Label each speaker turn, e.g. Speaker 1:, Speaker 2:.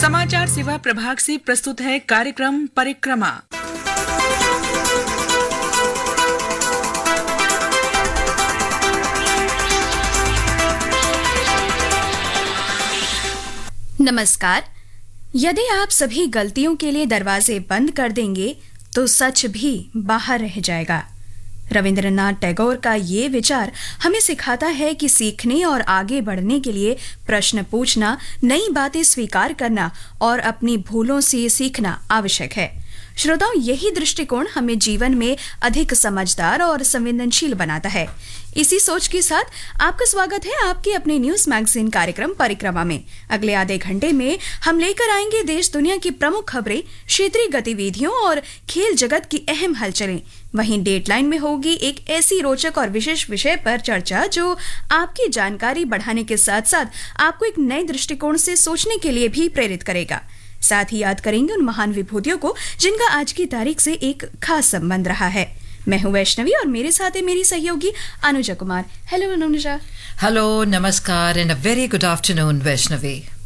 Speaker 1: समाचार सेवा प्रभाग से प्रस्तुत है कार्यक्रम परिक्रमा।
Speaker 2: नमस्कार। यदि आप सभी गलतियों के लिए दरवाजे बंद कर देंगे तो सच भी बाहर रह जाएगा। रविंद्रनाथ टैगोर का ये विचार हमें सिखाता है कि सीखने और आगे बढ़ने के लिए प्रश्न पूछना, नई बातें स्वीकार करना और अपनी भूलों से सीखना आवश्यक है। श्रोताओं, यही दृष्टिकोण हमें जीवन में अधिक समझदार और संवेदनशील बनाता है। इसी सोच के साथ आपका स्वागत है आपके अपने न्यूज मैगजीन कार्यक्रम परिक्रमा में। अगले आधे घंटे में हम लेकर आएंगे देश दुनिया की प्रमुख खबरें, क्षेत्रीय गतिविधियों और खेल जगत की अहम हलचलें। वहीं डेडलाइन में होगी एक ऐसी रोचक और विशेष विषय पर चर्चा जो आपकी जानकारी बढ़ाने के साथ साथ आपको एक नए दृष्टिकोण से सोचने के लिए भी प्रेरित करेगा। साथ ही याद करेंगे उन महान विभूतियों को जिनका आज की तारीख से एक खास संबंध रहा है। मैं हूं वैष्णवी और मेरे साथ है मेरी सहयोगी अनुजा कुमार। हेलो अनुजा।
Speaker 3: हेलो, नमस्कार and a very good afternoon Vaishnavi.